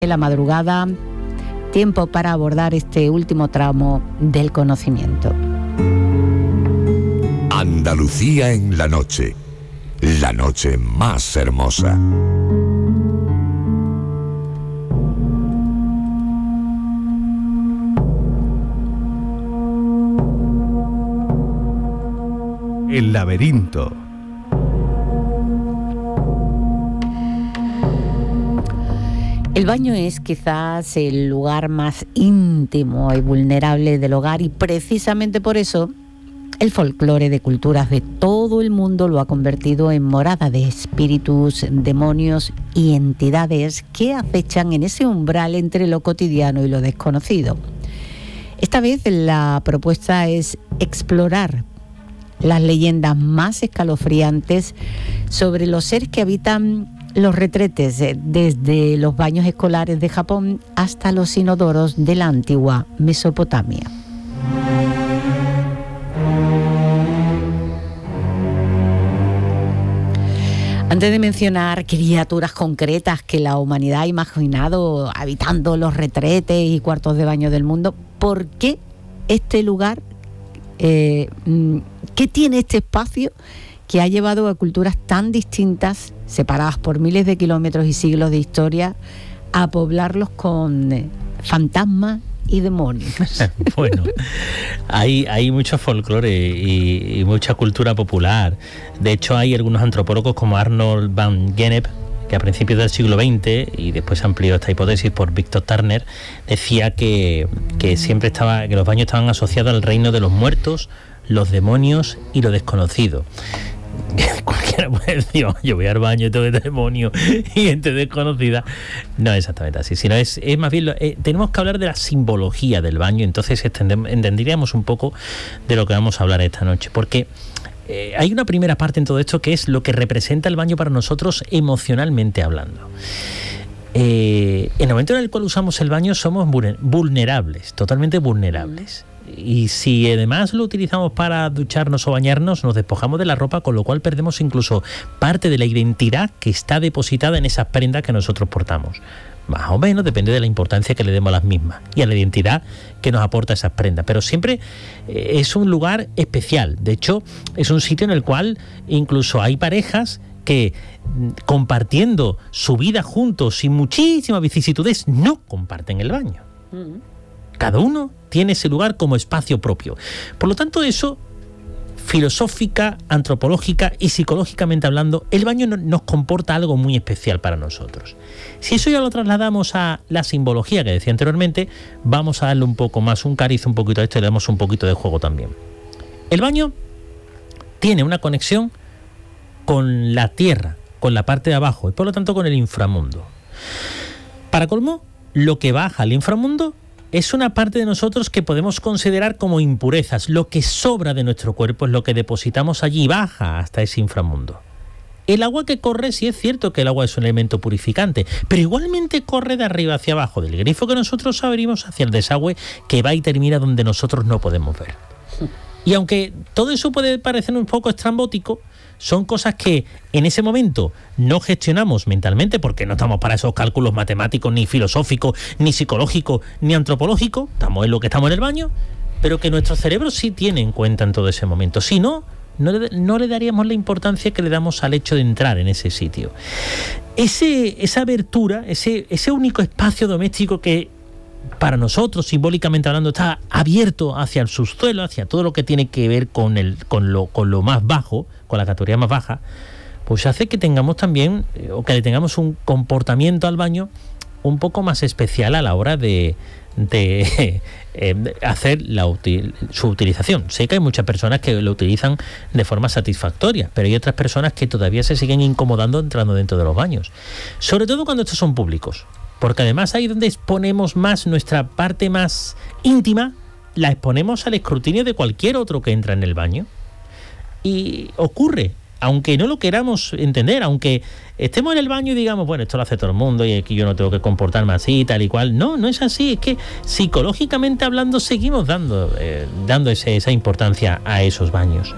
la madrugada, tiempo para abordar este último tramo del conocimiento. Andalucía en la noche más hermosa. El laberinto. El baño es quizás el lugar más íntimo y vulnerable del hogar, y precisamente por eso el folclore de culturas de todo el mundo lo ha convertido en morada de espíritus, demonios y entidades que acechan en ese umbral entre lo cotidiano y lo desconocido. Esta vez la propuesta es explorar las leyendas más escalofriantes sobre los seres que habitan los retretes, desde los baños escolares de Japón hasta los inodoros de la antigua Mesopotamia. Antes de mencionar criaturas concretas que la humanidad ha imaginado habitando los retretes y cuartos de baño del mundo, ¿por qué este lugar, qué tiene este espacio que ha llevado a culturas tan distintas, separadas por miles de kilómetros y siglos de historia, a poblarlos con fantasmas y demonios? Bueno, hay mucho folclore y mucha cultura popular. De hecho, hay algunos antropólogos como Arnold van Gennep, que a principios del siglo XX, y después se amplió esta hipótesis por Victor Turner, decía que siempre que los baños estaban asociados al reino de los muertos, los demonios y lo desconocido. Cualquiera puede decir, yo voy al baño y tengo este demonio y gente desconocida. No es exactamente así, sino es más bien tenemos que hablar de la simbología del baño. Entonces entenderíamos un poco de lo que vamos a hablar esta noche, porque hay una primera parte en todo esto que es lo que representa el baño para nosotros emocionalmente hablando. En el momento en el cual usamos el baño somos vulnerables, totalmente vulnerables. Y si además lo utilizamos para ducharnos o bañarnos, nos despojamos de la ropa, con lo cual perdemos incluso parte de la identidad que está depositada en esas prendas que nosotros portamos. Más o menos, depende de la importancia que le demos a las mismas y a la identidad que nos aporta esas prendas. Pero siempre es un lugar especial. De hecho, es un sitio en el cual incluso hay parejas que, compartiendo su vida juntos sin muchísimas vicisitudes, no comparten el baño. Cada uno tiene ese lugar como espacio propio. Por lo tanto, eso, filosófica, antropológica y psicológicamente hablando, el baño nos comporta algo muy especial para nosotros. Si eso ya lo trasladamos a la simbología que decía anteriormente, vamos a darle un poco más, un cariz un poquito a esto y le damos un poquito de juego también. El baño tiene una conexión con la tierra, con la parte de abajo y por lo tanto con el inframundo. Para colmo, lo que baja al inframundo es una parte de nosotros que podemos considerar como impurezas. Lo que sobra de nuestro cuerpo es lo que depositamos allí y baja hasta ese inframundo. El agua que corre, sí es cierto que el agua es un elemento purificante, pero igualmente corre de arriba hacia abajo, del grifo que nosotros abrimos hacia el desagüe que va y termina donde nosotros no podemos ver. Y aunque todo eso puede parecer un poco estrambótico, son cosas que en ese momento no gestionamos mentalmente, porque no estamos para esos cálculos matemáticos, ni filosóficos, ni psicológicos, ni antropológicos. Estamos en lo que estamos en el baño, pero que nuestro cerebro sí tiene en cuenta en todo ese momento. Si no, no le daríamos la importancia que le damos al hecho de entrar en ese sitio. Esa abertura, ese único espacio doméstico que para nosotros, simbólicamente hablando, está abierto hacia el subsuelo, hacia todo lo que tiene que ver con lo más bajo, con la categoría más baja, pues hace que tengamos también, o que le tengamos un comportamiento al baño un poco más especial a la hora de hacer su utilización. Sé que hay muchas personas que lo utilizan de forma satisfactoria, pero hay otras personas que todavía se siguen incomodando entrando dentro de los baños, sobre todo cuando estos son públicos, porque además ahí donde exponemos más nuestra parte más íntima, la exponemos al escrutinio de cualquier otro que entra en el baño. Y ocurre, aunque no lo queramos entender, aunque estemos en el baño y digamos, bueno, esto lo hace todo el mundo y aquí yo no tengo que comportarme así, tal y cual. No es así, es que psicológicamente hablando seguimos dando esa importancia a esos baños.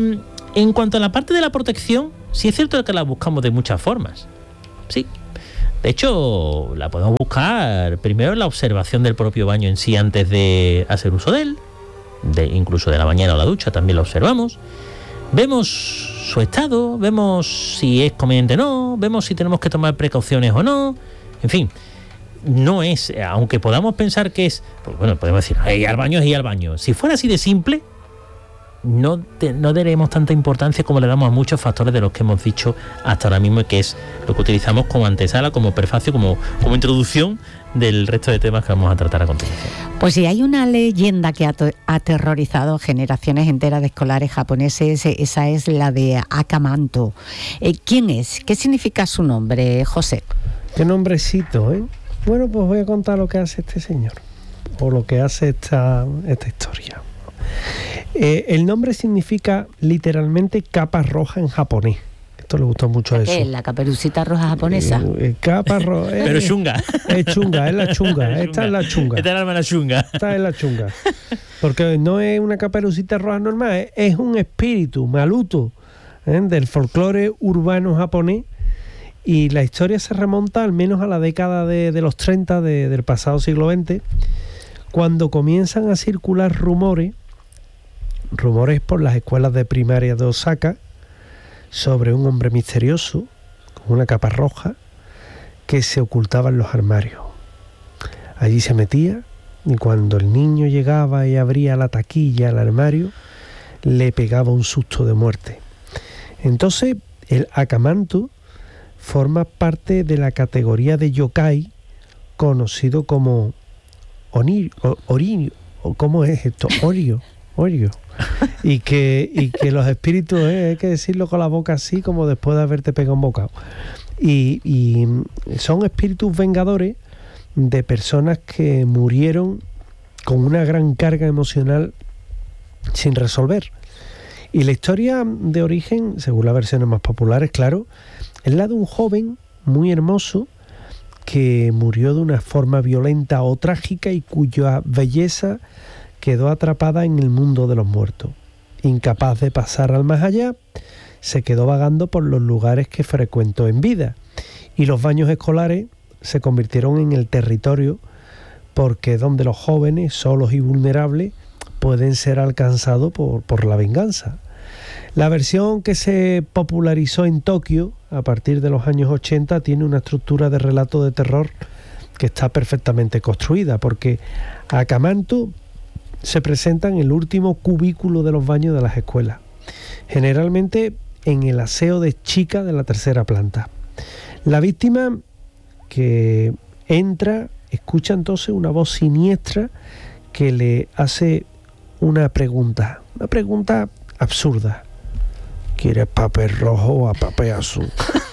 En cuanto a la parte de la protección, sí es cierto que la buscamos de muchas formas. Sí, De hecho, la podemos buscar primero en la observación del propio baño en sí antes de hacer uso de él, incluso de la mañana o la ducha también lo observamos. Vemos su estado, vemos si es conveniente o no, vemos si tenemos que tomar precauciones o no. En fin, no es, aunque podamos pensar que es, pues bueno, podemos decir, ir al baño es ir al baño. Si fuera así de simple, no daremos tanta importancia como le damos a muchos factores de los que hemos dicho hasta ahora mismo, y que es lo que utilizamos como antesala, como prefacio, como introducción del resto de temas que vamos a tratar a continuación. Pues sí, hay una leyenda que ha aterrorizado generaciones enteras de escolares japoneses, esa es la de Akamanto. ¿Quién es? ¿Qué significa su nombre, José? Qué nombrecito, ¿eh? Bueno, pues voy a contar lo que hace este señor, o lo que hace esta historia. El nombre significa literalmente capa roja en japonés. Esto le gustó mucho a eso. ¿Qué es la caperucita roja japonesa? Capa roja. Pero chunga. Es chunga, es la chunga. Esta es la chunga. Esta es la hermana chunga. Esta es la chunga. Porque no es una caperucita roja normal, es un espíritu maluto del folclore urbano japonés. Y la historia se remonta al menos a la década de los 30 del pasado siglo XX, cuando comienzan a circular rumores por las escuelas de primaria de Osaka sobre un hombre misterioso con una capa roja que se ocultaba en los armarios. Allí se metía y cuando el niño llegaba y abría la taquilla al armario, le pegaba un susto de muerte. Entonces el Akamanto forma parte de la categoría de yokai conocido como ¿cómo es esto? Orio. Y que los espíritus, hay que decirlo con la boca así, como después de haberte pegado un bocado. Y son espíritus vengadores de personas que murieron con una gran carga emocional sin resolver. Y la historia de origen, según las versiones más populares, claro, es la de un joven muy hermoso que murió de una forma violenta o trágica y cuya belleza quedó atrapada en el mundo de los muertos. Incapaz de pasar al más allá, se quedó vagando por los lugares que frecuentó en vida, y los baños escolares se convirtieron en el territorio porque es donde los jóvenes, solos y vulnerables, pueden ser alcanzados por la venganza. La versión que se popularizó en Tokio a partir de los años 80 tiene una estructura de relato de terror que está perfectamente construida, porque Akamanto se presenta en el último cubículo de los baños de las escuelas, generalmente en el aseo de chica de la tercera planta. La víctima que entra escucha entonces una voz siniestra que le hace una pregunta absurda. ¿Quieres papel rojo o a papel azul?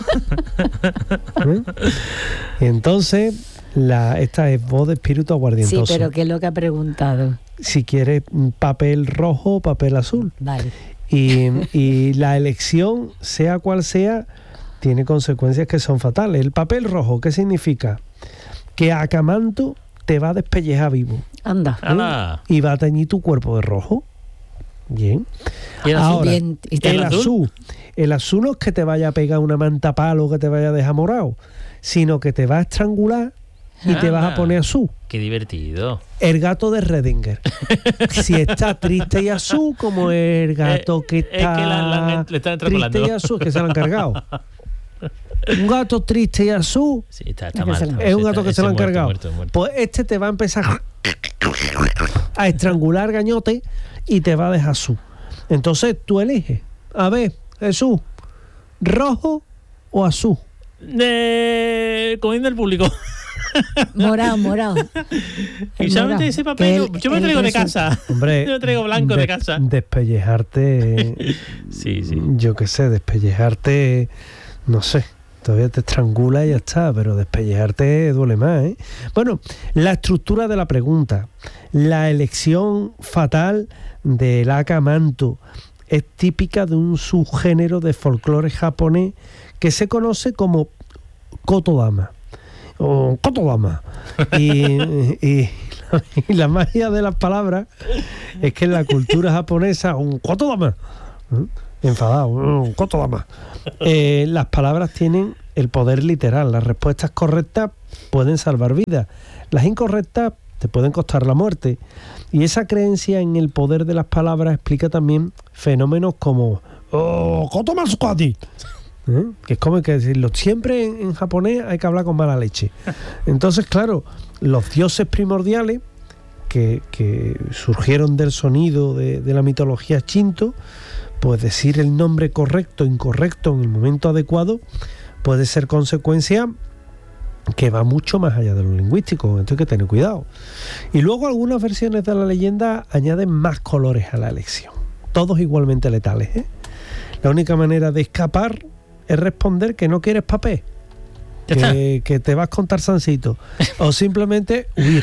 Entonces, esta es voz de espíritu aguardientoso. Sí, pero ¿qué es lo que ha preguntado? Si quieres papel rojo o papel azul. Vale. Y la elección, sea cual sea, tiene consecuencias que son fatales. El papel rojo, ¿qué significa? Que Akamanto te va a despellejar vivo. Anda. Y va a teñir tu cuerpo de rojo. Bien. ¿Y el azul? Ahora, Bien. ¿Y el azul no es que te vaya a pegar una manta palo que te vaya a dejar morado, sino que te va a estrangular y te vas a poner azul. Qué divertido. El gato de Redinger. Si está triste y azul, como el gato que está le están triste y azul, que se lo han cargado. Un gato triste y azul, Sí, está mal. es un gato que se lo han cargado. Muerto. Pues este te va a empezar a estrangular gañote y te va a dejar azul. Entonces tú eliges. A ver, Jesús, ¿rojo o azul? Comiendo el público. Morado. Y solamente ese papel, yo me traigo de casa. Hombre, yo traigo blanco de casa. Despellejarte. Sí. Yo qué sé, despellejarte, no sé. Todavía te estrangula y ya está, pero despellejarte duele más, ¿eh? Bueno, la estructura de la pregunta, la elección fatal del Akamanto es típica de un subgénero de folclore japonés que se conoce como kotodama. O kotodama. Y la magia de las palabras es que en la cultura japonesa, un kotodama, enfadado, un kotodama, las palabras tienen el poder literal. Las respuestas correctas pueden salvar vidas, las incorrectas te pueden costar la muerte. Y esa creencia en el poder de las palabras explica también fenómenos como kotomatsukwati, que es como hay que decirlo. Siempre en japonés hay que hablar con mala leche. Entonces, claro, los dioses primordiales que surgieron del sonido de la mitología shinto, pues decir el nombre correcto o incorrecto en el momento adecuado puede ser consecuencia que va mucho más allá de lo lingüístico, entonces hay que tener cuidado. Y luego algunas versiones de la leyenda añaden más colores a la elección, todos igualmente letales, ¿eh? La única manera de escapar es responder que no quieres papel, que te vas con Tarzancito, o simplemente huir.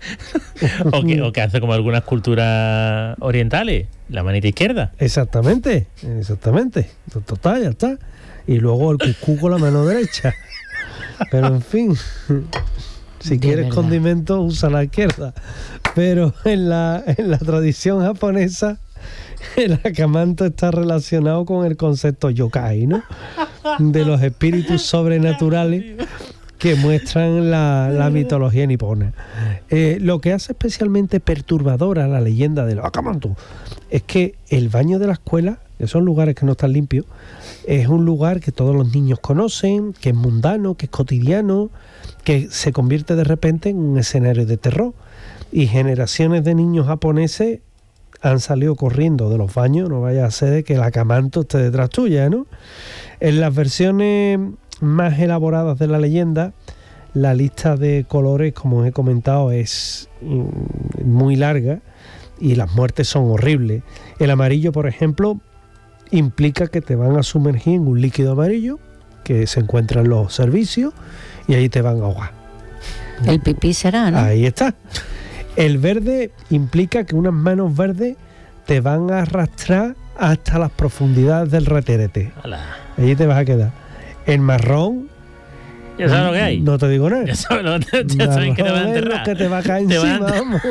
o que hace como algunas culturas orientales, la manita izquierda. Exactamente. Total, ya está. Y luego el cucú con la mano derecha. Pero en fin, si quieres verdad. Condimento, usa la izquierda. Pero en la tradición japonesa, el akamanto está relacionado con el concepto yokai, ¿no? De los espíritus sobrenaturales que muestran la mitología nipona. Lo que hace especialmente perturbadora la leyenda del akamanto es que el baño de la escuela, que son lugares que no están limpios, es un lugar que todos los niños conocen, que es mundano, que es cotidiano, que se convierte de repente en un escenario de terror. Y generaciones de niños japoneses han salido corriendo de los baños, no vaya a ser de que el akamanto esté detrás tuya, ¿no? En las versiones más elaboradas de la leyenda, la lista de colores, como os he comentado, es muy larga y las muertes son horribles. El amarillo, por ejemplo, implica que te van a sumergir en un líquido amarillo que se encuentra en los servicios y ahí te van a ahogar. El pipí será, ¿no? Ahí está. El verde implica que unas manos verdes te van a arrastrar hasta las profundidades del reterete. Allí te vas a quedar. El marrón, ¿ya sabes lo que hay? No te digo nada. Ya sabes que te van a enterrar. Lo que te va a caer encima, vamos.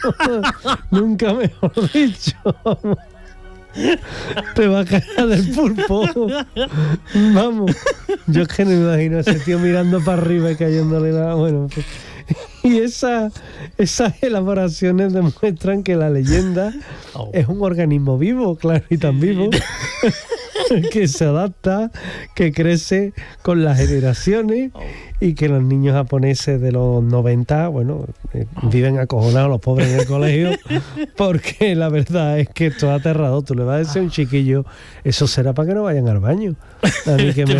Nunca mejor dicho. Te va a caer del pulpo. Vamos. Yo es que no me imagino a ese tío mirando para arriba y cayéndole nada. Bueno, pues. Y esas elaboraciones demuestran que la leyenda es un organismo vivo, claro, y tan vivo, que se adapta, que crece con las generaciones y que los niños japoneses de los 90, bueno, viven acojonados los pobres en el colegio, porque la verdad es que esto es aterrador. Tú le vas a decir a un chiquillo, eso será para que no vayan al baño. A mí que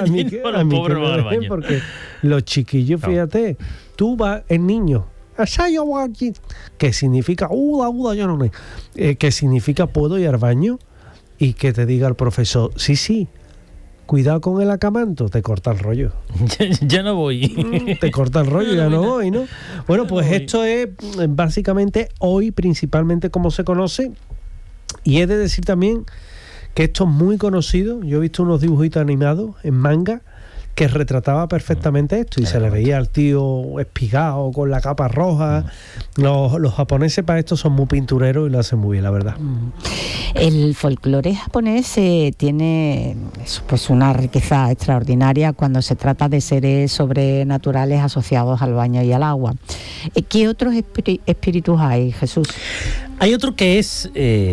me porque los chiquillos, fíjate, tú vas, el niño, que significa, yo no sé, que significa puedo ir al baño, y que te diga el profesor, sí, cuidado con el akamanto, te corta el rollo. Ya no voy. Te corta el rollo, ya no voy, ¿no? Bueno, pues esto es básicamente hoy principalmente como se conoce, y he de decir también que esto es muy conocido. Yo he visto unos dibujitos animados en manga que retrataba perfectamente esto y se le veía al tío espigado con la capa roja. Los japoneses para esto son muy pintureros y lo hacen muy bien, la verdad. El folclore japonés tiene pues una riqueza extraordinaria cuando se trata de seres sobrenaturales asociados al baño y al agua. ¿Qué otros espíritus hay, Jesús? Hay otro que es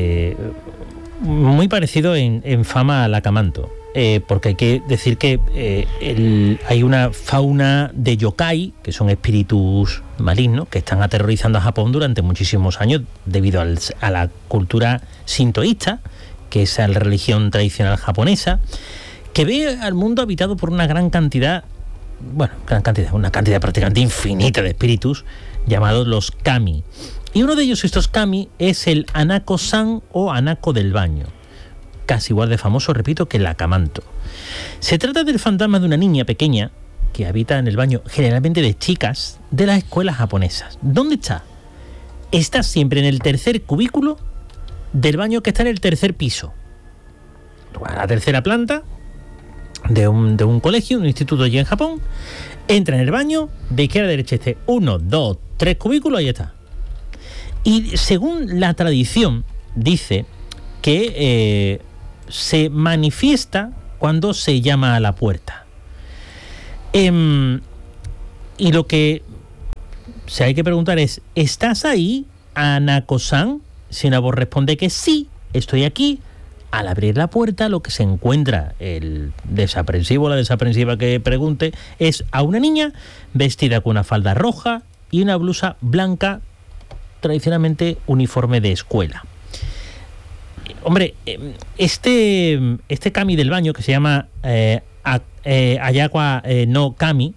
muy parecido en fama al akamanto. Porque hay que decir que hay una fauna de yokai, que son espíritus malignos, que están aterrorizando a Japón durante muchísimos años debido a la cultura sintoísta, que es la religión tradicional japonesa, que ve al mundo habitado por una una cantidad prácticamente infinita de espíritus llamados los kami. Y uno de ellos, estos kami, es el Hanako-san o Hanako del baño, casi igual de famoso, repito, que el akamanto. Se trata del fantasma de una niña pequeña que habita en el baño, generalmente de chicas, de las escuelas japonesas. ¿Dónde está? Está siempre en el tercer cubículo del baño, que está en el tercer piso. A la tercera planta de un colegio, un instituto allí en Japón. Entra en el baño, de izquierda a derecha, 1, 2, 3 cubículos, ahí está. Y según la tradición, dice que se manifiesta cuando se llama a la puerta. Y lo que se hay que preguntar es, ¿estás ahí, Hanako-san? Si una voz responde que sí, estoy aquí. Al abrir la puerta, lo que se encuentra el desaprensivo o la desaprensiva que pregunte es a una niña vestida con una falda roja y una blusa blanca, tradicionalmente uniforme de escuela. Hombre, este kami del baño, que se llama Ayagua no Kami,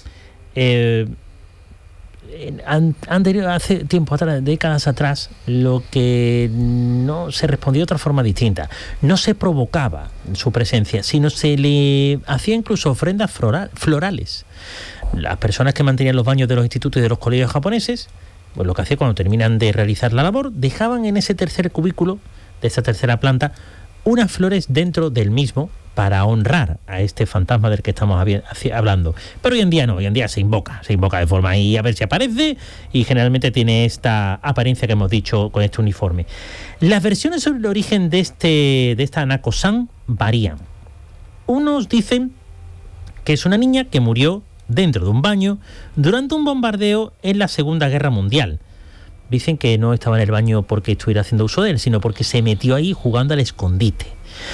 hace tiempo atrás, décadas atrás, lo que no se respondió de otra forma distinta. No se provocaba su presencia, sino se le hacía incluso ofrendas florales. Las personas que mantenían los baños de los institutos y de los colegios japoneses, pues lo que hacían cuando terminan de realizar la labor, dejaban en ese tercer cubículo de esa tercera planta unas flores dentro del mismo para honrar a este fantasma del que estamos hablando. Pero hoy en día no, hoy en día se invoca de forma ahí a ver si aparece, y generalmente tiene esta apariencia que hemos dicho con este uniforme. Las versiones sobre el origen de esta Hanako-san varían. Unos dicen que es una niña que murió dentro de un baño durante un bombardeo en la Segunda Guerra Mundial. Dicen que no estaba en el baño porque estuviera haciendo uso de él, sino porque se metió ahí jugando al escondite.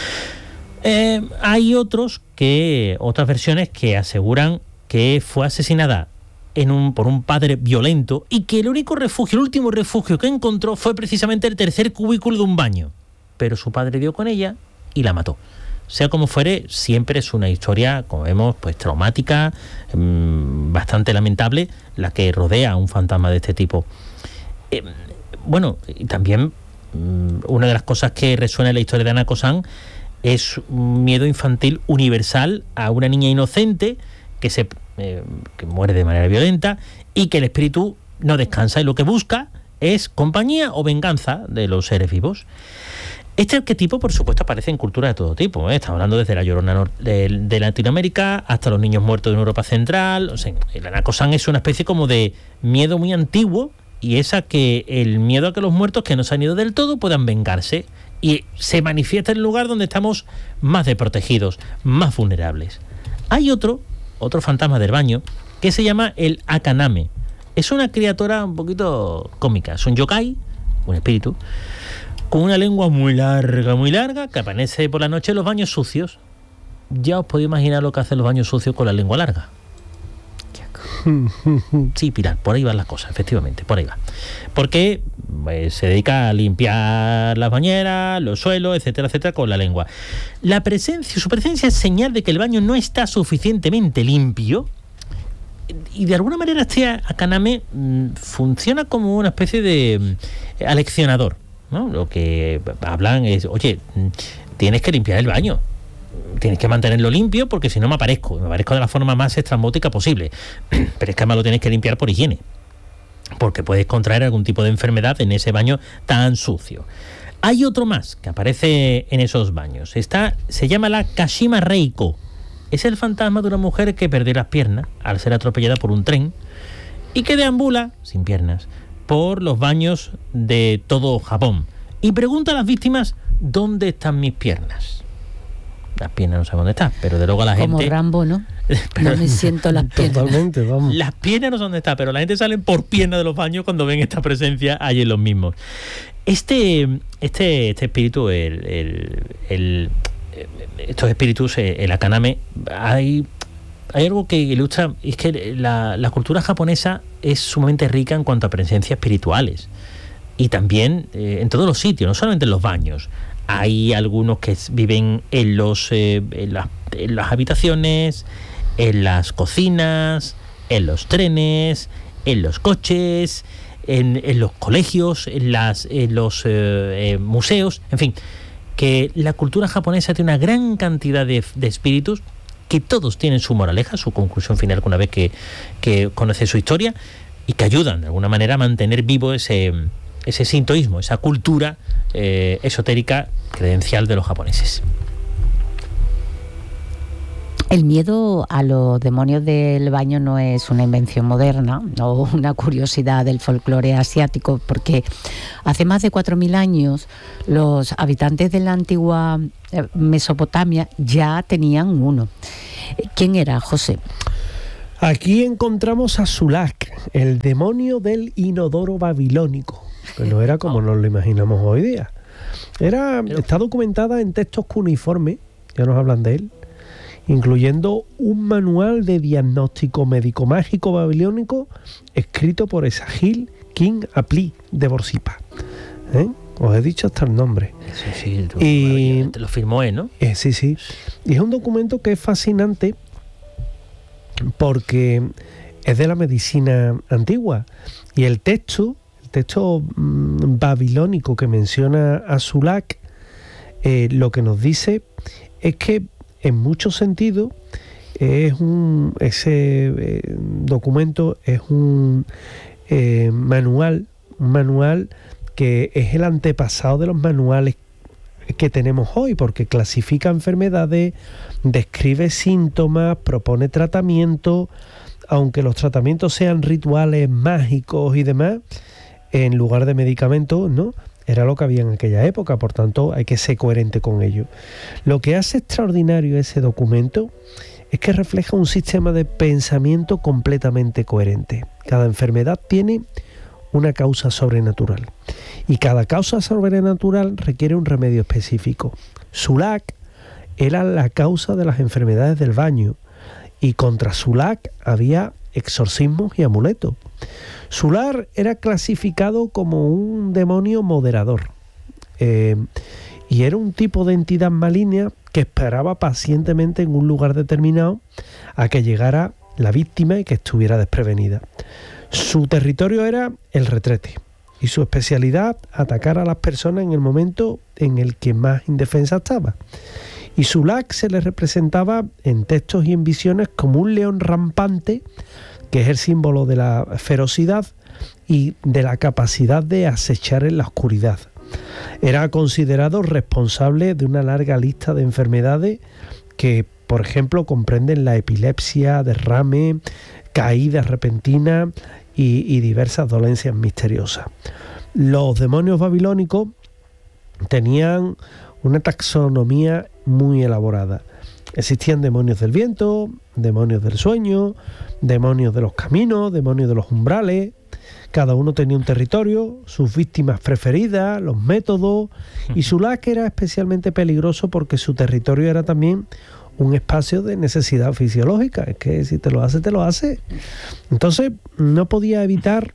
Hay otras versiones que aseguran que fue asesinada por un padre violento y que el último refugio que encontró fue precisamente el tercer cubículo de un baño. Pero su padre dio con ella y la mató. Sea como fuere, siempre es una historia, como vemos, pues traumática, bastante lamentable, la que rodea a un fantasma de este tipo. Bueno, y también una de las cosas que resuena en la historia de Hanako-san es un miedo infantil universal a una niña inocente que muere de manera violenta y que el espíritu no descansa y lo que busca es compañía o venganza de los seres vivos. Este arquetipo, por supuesto, aparece en culturas de todo tipo, ¿eh? Estamos hablando desde la Llorona de Latinoamérica hasta los niños muertos en Europa Central. O sea, el Hanako-san es una especie como de miedo muy antiguo, y el miedo a que los muertos que no se han ido del todo puedan vengarse, y se manifiesta en el lugar donde estamos más desprotegidos, más vulnerables. Hay otro fantasma del baño que se llama el Akaname. Es una criatura un poquito cómica, es un yokai, un espíritu, con una lengua muy larga, que aparece por la noche en los baños sucios. Ya os podéis imaginar lo que hacen los baños sucios con la lengua larga. Sí, Pilar, por ahí van las cosas, efectivamente, por ahí va. Porque se dedica a limpiar las bañeras, los suelos, etcétera, etcétera, con la lengua. Su presencia es señal de que el baño no está suficientemente limpio, y de alguna manera este Akaname funciona como una especie de aleccionador, ¿no? Lo que hablan es, oye, tienes que limpiar el baño, tienes que mantenerlo limpio, porque si no me aparezco de la forma más estrambótica posible. Pero es que además lo tienes que limpiar por higiene, porque puedes contraer algún tipo de enfermedad en ese baño tan sucio. Hay otro más que aparece en esos baños. Se llama la Kashima Reiko. Es el fantasma de una mujer que perdió las piernas al ser atropellada por un tren y que deambula sin piernas por los baños de todo Japón y pregunta a las víctimas: ¿dónde están mis piernas? Las piernas no saben dónde están, pero de luego la gente... Como Rambo, ¿no? No me siento las piernas. Totalmente, vamos. Las piernas no saben dónde están, pero la gente sale por piernas de los baños cuando ven esta presencia allí en los mismos. Este espíritu, estos espíritus, el Akaname, hay algo que ilustra, es que la cultura japonesa es sumamente rica en cuanto a presencias espirituales, y también en todos los sitios, no solamente en los baños. Hay algunos que viven en las habitaciones, en las cocinas, en los trenes, en los coches, en los colegios, en los museos, en fin, que la cultura japonesa tiene una gran cantidad de espíritus, que todos tienen su moraleja, su conclusión final una vez que conoce su historia, y que ayudan de alguna manera a mantener vivo ese sintoísmo, esa cultura esotérica credencial de los japoneses. El miedo a los demonios del baño no es una invención moderna o una curiosidad del folclore asiático, porque hace más de 4.000 años los habitantes de la antigua Mesopotamia ya tenían uno. ¿Quién era, José? Aquí encontramos a Sulak, el demonio del inodoro babilónico, que no era como nos lo imaginamos hoy día. Está documentada en textos cuneiformes, ya nos hablan de él, incluyendo un manual de diagnóstico médico-mágico babilónico escrito por Esagil King Apli de Borsipa. Os he dicho hasta el nombre. Sí, y te lo firmó él, ¿no? Sí. Y es un documento que es fascinante porque es de la medicina antigua. Y el texto babilónico que menciona a Sulak, lo que nos dice es que en muchos sentidos ese documento es un manual que es el antepasado de los manuales que tenemos hoy, porque clasifica enfermedades, describe síntomas, propone tratamientos, aunque los tratamientos sean rituales mágicos y demás, en lugar de medicamentos, ¿no? Era lo que había en aquella época, por tanto hay que ser coherente con ello. Lo que hace extraordinario ese documento es que refleja un sistema de pensamiento completamente coherente. Cada enfermedad tiene una causa sobrenatural y cada causa sobrenatural requiere un remedio específico. Sulak era la causa de las enfermedades del baño y contra Sulak había exorcismos y amuletos. Sulak era clasificado como un demonio moderador y era un tipo de entidad maligna que esperaba pacientemente en un lugar determinado a que llegara la víctima y que estuviera desprevenida. Su territorio era el retrete y su especialidad atacar a las personas en el momento en el que más indefensa estaba. Y Sulak se le representaba en textos y en visiones como un león rampante, que es el símbolo de la ferocidad y de la capacidad de acechar en la oscuridad. Era considerado responsable de una larga lista de enfermedades que, por ejemplo, comprenden la epilepsia, derrame, caídas repentinas y diversas dolencias misteriosas. Los demonios babilónicos tenían una taxonomía muy elaborada. Existían demonios del viento, demonios del sueño, demonios de los caminos, demonios de los umbrales. Cada uno tenía un territorio, sus víctimas preferidas, los métodos. Y Sulak era especialmente peligroso porque su territorio era también un espacio de necesidad fisiológica. Es que si te lo hace, te lo hace. Entonces no podía evitar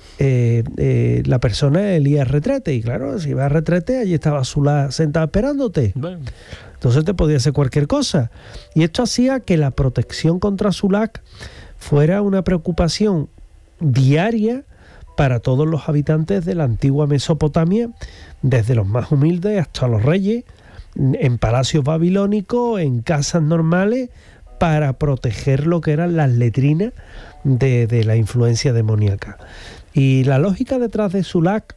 la persona el ir al retrete. Y claro, si iba al retrete, allí estaba Sulak sentada esperándote. Bueno. Entonces te podía hacer cualquier cosa. Y esto hacía que la protección contra Sulak fuera una preocupación diaria para todos los habitantes de la antigua Mesopotamia, desde los más humildes hasta los reyes, en palacios babilónicos, en casas normales, para proteger lo que eran las letrinas de la influencia demoníaca. Y la lógica detrás de Sulak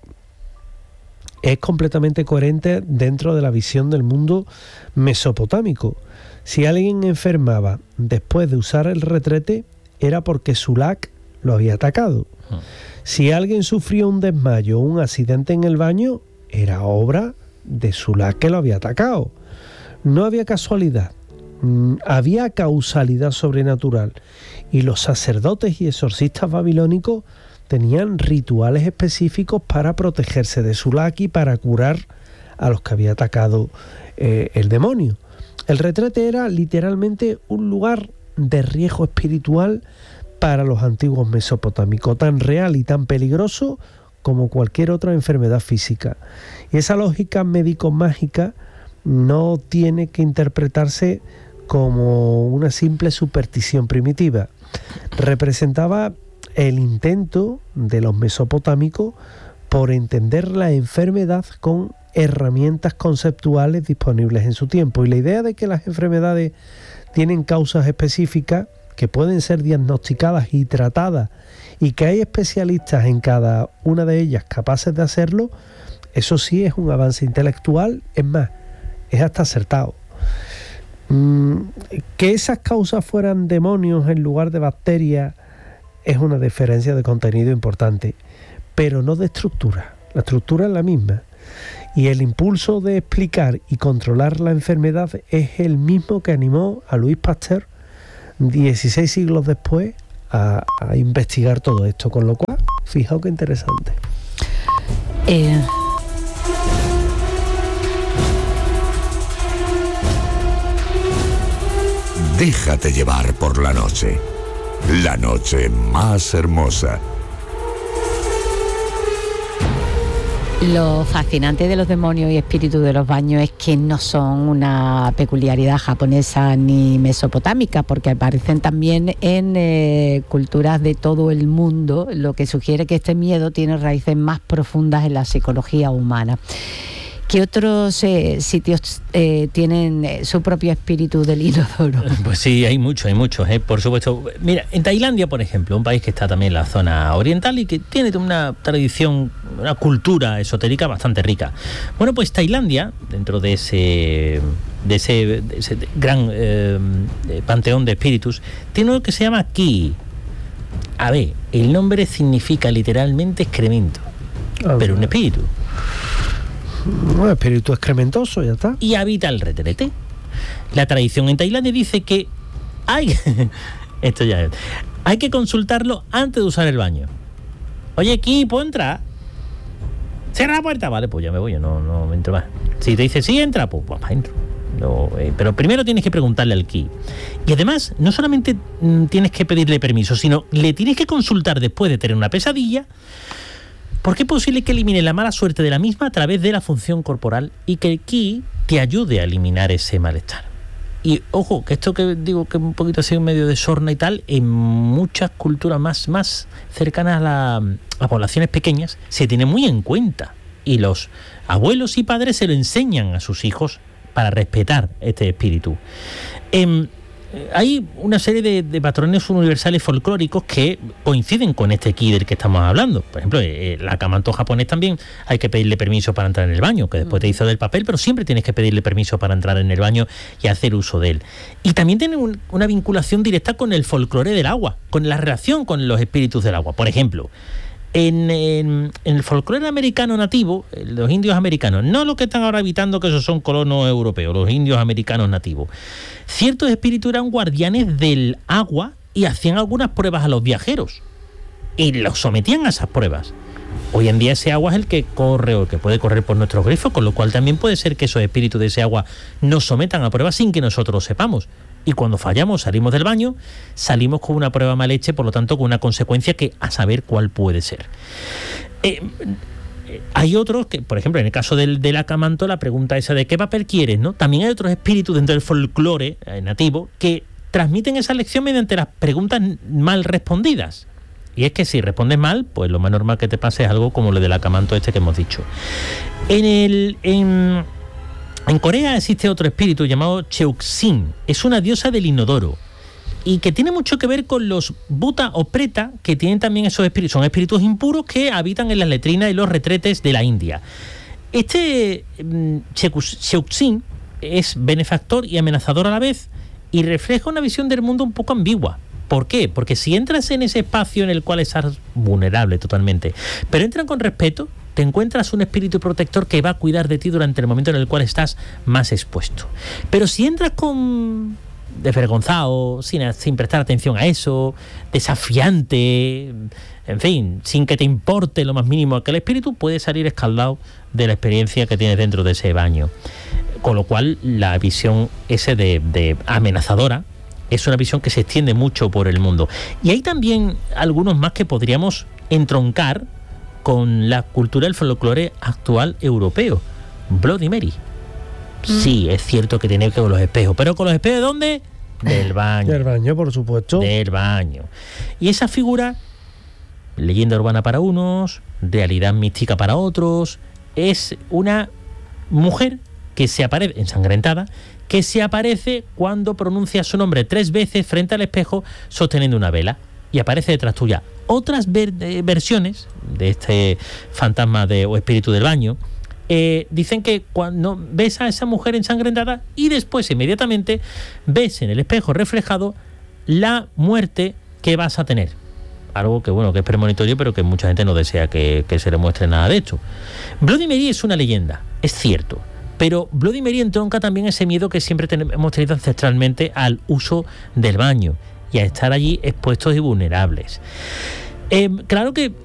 es completamente coherente dentro de la visión del mundo mesopotámico. Si alguien enfermaba después de usar el retrete, era porque Sulak lo había atacado. Si alguien sufrió un desmayo o un accidente en el baño, era obra de Sulak que lo había atacado. No había casualidad, había causalidad sobrenatural. Y los sacerdotes y exorcistas babilónicos tenían rituales específicos para protegerse de Sulak y para curar a los que había atacado el demonio. El retrete era literalmente un lugar de riesgo espiritual para los antiguos mesopotámicos, tan real y tan peligroso como cualquier otra enfermedad física. Y esa lógica médico-mágica no tiene que interpretarse como una simple superstición primitiva. Representaba el intento de los mesopotámicos por entender la enfermedad con herramientas conceptuales disponibles en su tiempo. Y la idea de que las enfermedades tienen causas específicas que pueden ser diagnosticadas y tratadas y que hay especialistas en cada una de ellas capaces de hacerlo, eso sí es un avance intelectual, es más, es hasta acertado. Que esas causas fueran demonios en lugar de bacterias es una diferencia de contenido importante, pero no de estructura. La estructura es la misma. Y el impulso de explicar y controlar la enfermedad es el mismo que animó a Louis Pasteur 16 siglos después a investigar todo esto, con lo cual, fijaos qué interesante. Déjate llevar por la noche más hermosa. Lo fascinante de los demonios y espíritus de los baños es que no son una peculiaridad japonesa ni mesopotámica, porque aparecen también en culturas de todo el mundo, lo que sugiere que este miedo tiene raíces más profundas en la psicología humana. ¿Qué otros sitios tienen su propio espíritu del inodoro? Pues sí, hay muchos, por supuesto. Mira, en Tailandia, por ejemplo, un país que está también en la zona oriental y que tiene una tradición, una cultura esotérica bastante rica. Bueno, pues Tailandia, dentro de ese gran panteón de espíritus, tiene uno que se llama Ki. A ver, el nombre significa literalmente excremento, pero un espíritu. Un espíritu excrementoso, ya está. Y habita el retrete. La tradición en Tailandia dice que hay que consultarlo antes de usar el baño. Oye, aquí, ¿puedo entrar? Cierra la puerta. Vale, pues ya me voy, yo no entro más. Si te dice sí, entra, pues entro. No, pero primero tienes que preguntarle al ki. Y además, no solamente tienes que pedirle permiso, sino le tienes que consultar después de tener una pesadilla, porque es posible que elimine la mala suerte de la misma a través de la función corporal y que el ki te ayude a eliminar ese malestar. Y ojo, que esto que digo que un poquito así en medio de sorna y tal, en muchas culturas más cercanas a poblaciones pequeñas se tiene muy en cuenta. Y los abuelos y padres se lo enseñan a sus hijos para respetar este espíritu. Hay una serie de patrones universales folclóricos que coinciden con este ki del que estamos hablando. Por ejemplo, el akamanto japonés también hay que pedirle permiso para entrar en el baño, que después te hizo del papel, pero siempre tienes que pedirle permiso para entrar en el baño y hacer uso de él. Y también tiene una vinculación directa con el folclore del agua, con la relación con los espíritus del agua. Por ejemplo, en el folclore americano nativo, los indios americanos, no los que están ahora habitando, que esos son colonos europeos, los indios americanos nativos, ciertos espíritus eran guardianes del agua y hacían algunas pruebas a los viajeros y los sometían a esas pruebas. Hoy en día ese agua es el que corre o el que puede correr por nuestros grifos, con lo cual también puede ser que esos espíritus de ese agua nos sometan a pruebas sin que nosotros lo sepamos. Y cuando fallamos, salimos del baño, salimos con una prueba mal hecha, por lo tanto con una consecuencia que a saber cuál puede ser. Hay otros que, por ejemplo, en el caso del akamanto, la pregunta esa de ¿qué papel quieres?, ¿no? También hay otros espíritus dentro del folclore nativo que transmiten esa lección mediante las preguntas mal respondidas. Y es que si respondes mal, pues lo más normal que te pase es algo como lo del akamanto este que hemos dicho. En Corea existe otro espíritu llamado Cheuksin. Es una diosa del inodoro y que tiene mucho que ver con los buta o preta, que tienen también esos espíritus. Son espíritus impuros que habitan en las letrinas y los retretes de la India. Este Cheuksin es benefactor y amenazador a la vez y refleja una visión del mundo un poco ambigua. ¿Por qué? Porque si entras en ese espacio en el cual estás vulnerable totalmente, pero entran con respeto, te encuentras un espíritu protector que va a cuidar de ti durante el momento en el cual estás más expuesto. Pero si entras desvergonzado, sin prestar atención a eso, desafiante, en fin, sin que te importe lo más mínimo aquel espíritu, puedes salir escaldado de la experiencia que tienes dentro de ese baño. Con lo cual, la visión ese de amenazadora es una visión que se extiende mucho por el mundo. Y hay también algunos más que podríamos entroncar con la cultura del folclore actual europeo. Bloody Mary. Sí, es cierto que tiene que ver con los espejos, pero ¿con los espejos de dónde? Del baño. Del baño, por supuesto. Del baño. Y esa figura, leyenda urbana para unos, realidad mística para otros, es una mujer que se aparece ensangrentada, que se aparece cuando pronuncia su nombre 3 veces frente al espejo sosteniendo una vela y aparece detrás tuya. Otras versiones de este fantasma o espíritu del baño dicen que cuando ves a esa mujer ensangrentada y después inmediatamente ves en el espejo reflejado la muerte que vas a tener. Algo que que es premonitorio, pero que mucha gente no desea que se le muestre nada de esto. Bloody Mary es una leyenda, es cierto, Pero Bloody Mary entronca también ese miedo que siempre hemos tenido ancestralmente al uso del baño y a estar allí expuestos y vulnerables. Claro que